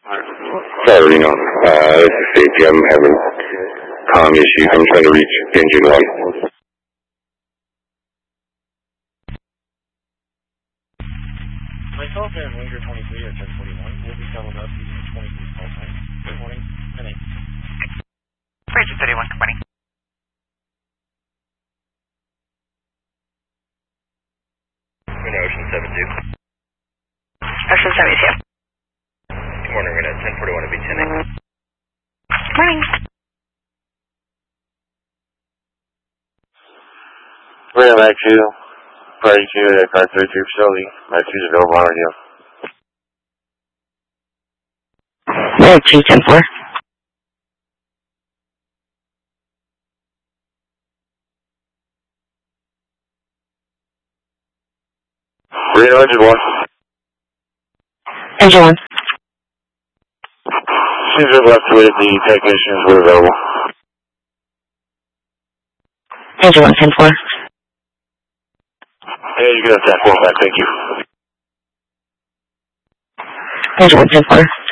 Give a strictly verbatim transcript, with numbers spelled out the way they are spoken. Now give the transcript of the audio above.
Sorry, Reno. Uh, this is safety. I'm having comm issues. I'm trying to reach engine one. Myself and Ranger twenty-three at ten forty-one will be coming up using twenty-three call sign. Good morning. ten eight. Ranger thirty-one, good morning. Reno Ocean seven two. Ocean seventy-two. Good morning, Reno ten forty-one to be ten eight. Good morning. Reno Mac two, Priority two at Aircraft thirty-three facility. Mac two is available on radio. Mac two, ten four. Reno engine one. Engine one. Seems we've left with the technicians were available. Engine one, ten four. Yeah, you can have ten four back, thank you. Engine one, ten four.